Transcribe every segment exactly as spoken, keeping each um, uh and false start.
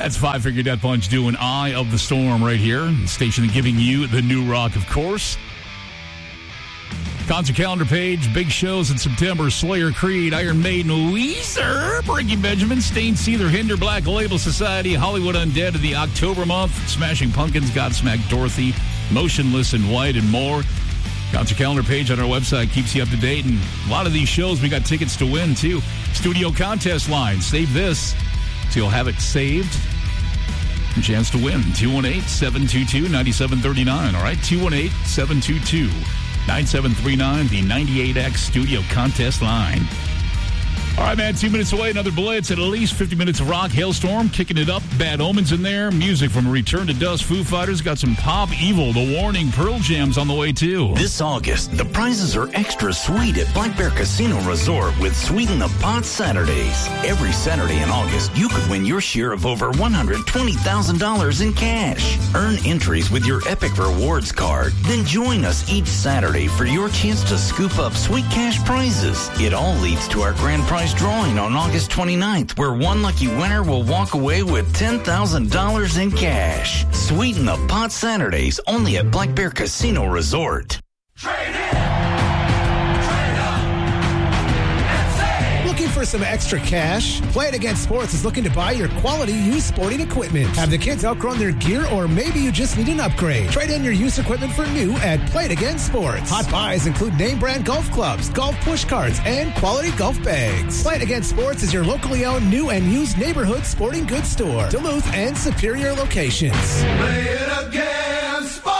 That's Five Finger Death Punch doing Eye of the Storm right here. The station giving you the new rock, of course. Concert calendar page, big shows in September: Slayer, Creed, Iron Maiden, Weezer, Breaking Benjamin, Stain, Seether, Hinder, Black Label Society, Hollywood Undead of the October month, Smashing Pumpkins, Godsmack, Dorothy, Motionless in White, and more. Concert calendar page on our website keeps you up to date. And a lot of these shows, we got tickets to win, too. Studio contest line. Save this so you'll have it saved. A chance to win. two one eight, seven two two, nine seven three nine. All right, two one eight, seven two two, nine seven three nine, the ninety-eight X Studio Contest line. All right, man, two minutes away, another blitz, at least fifty minutes of rock. Hailstorm, kicking it up, Bad Omens in there, music from Return to Dust, Foo Fighters, got some Pop Evil, The Warning, Pearl Jam's on the way, too. This August, the prizes are extra sweet at Black Bear Casino Resort with Sweet in the Pot Saturdays. Every Saturday in August, you could win your share of over one hundred twenty thousand dollars in cash. Earn entries with your Epic Rewards card. Then join us each Saturday for your chance to scoop up sweet cash prizes. It all leads to our grand prize drawing on August twenty-ninth, where one lucky winner will walk away with ten thousand dollars in cash. Sweet in the Pot Saturdays, only at Black Bear Casino Resort. Trade in! Trade up! And save! Looking for some extra cash? Play It Again Sports is looking to buy your quality used sporting equipment. Have the kids outgrown their gear, or maybe you just need an upgrade? Trade in your used equipment for new at Play It Again Sports. Hot buys include name brand golf clubs, golf push carts, and quality golf bags. Play It Again Sports is your locally owned new and used neighborhood sporting goods store. Duluth and Superior locations. Play it again, sports!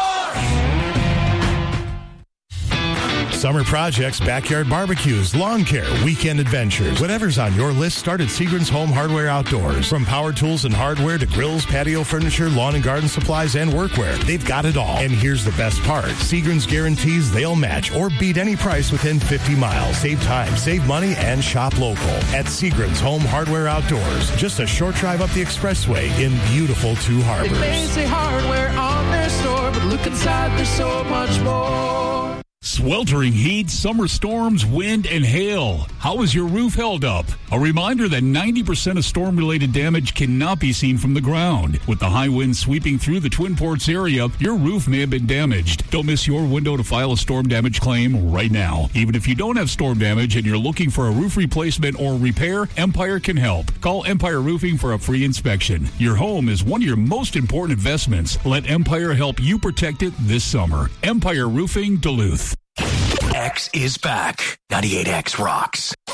Summer projects, backyard barbecues, lawn care, weekend adventures. Whatever's on your list, start at Seagram's Home Hardware Outdoors. From power tools and hardware to grills, patio furniture, lawn and garden supplies, and workwear, they've got it all. And here's the best part. Seagram's guarantees they'll match or beat any price within fifty miles. Save time, save money, and shop local at Seagram's Home Hardware Outdoors. Just a short drive up the expressway in beautiful Two Harbors. They may say hardware on their store, but look inside, there's so much more. Sweltering heat, summer storms, wind, and hail. How is your roof held up? A reminder that ninety percent of storm-related damage cannot be seen from the ground. With the high winds sweeping through the Twin Ports area, your roof may have been damaged. Don't miss your window to file a storm damage claim right now. Even if you don't have storm damage and you're looking for a roof replacement or repair, Empire can help. Call Empire Roofing for a free inspection. Your home is one of your most important investments. Let Empire help you protect it this summer. Empire Roofing, Duluth. X is back. ninety-eight X rocks.